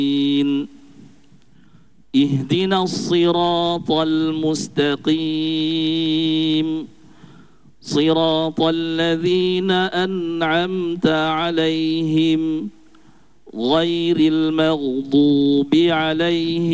اهدنا الصراط المستقيم صراط الذين أنعمت عليهم غير المغضوب عليهم